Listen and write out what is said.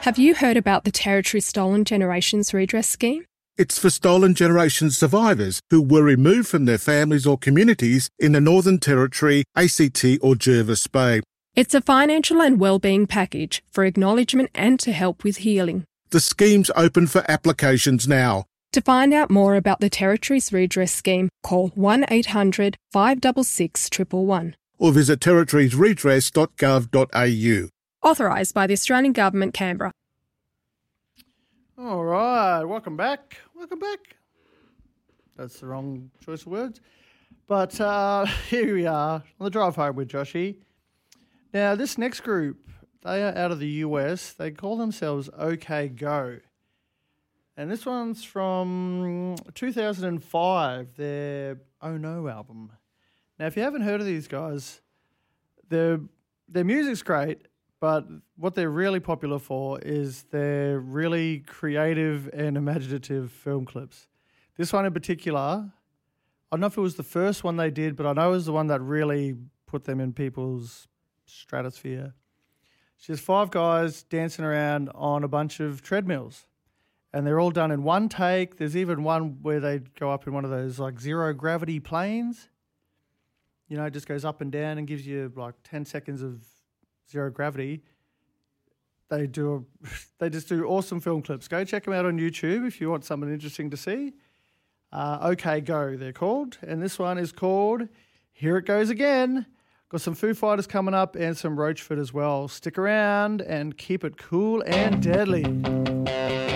Have you heard about the Territory Stolen Generations Redress Scheme? It's for Stolen Generation survivors who were removed from their families or communities in the Northern Territory, ACT or Jervis Bay. It's a financial and wellbeing package for acknowledgement and to help with healing. The scheme's open for applications now. To find out more about the Territories Redress Scheme, call 1800 566 111. Or visit territoriesredress.gov.au. Authorised by the Australian Government, Canberra. All right, welcome back. That's the wrong choice of words. But here we are on the drive home with Joshy. Now, this next group, they are out of the US. They call themselves OK Go. And this one's from 2005, their Oh No album. Now, if you haven't heard of these guys, their music's great, but what they're really popular for is their really creative and imaginative film clips. This one in particular, I don't know if it was the first one they did, but I know it was the one that really put them in people's stratosphere. It's just 5 guys dancing around on a bunch of treadmills. And they're all done in one take. There's even one where they go up in one of those like zero gravity planes. You know, it just goes up and down and gives you like 10 seconds of zero gravity. They just do awesome film clips. Go check them out on YouTube if you want something interesting to see. OK Go, they're called. And this one is called Here It Goes Again. Got some Foo Fighters coming up and some Roachford as well. Stick around and keep it cool and deadly.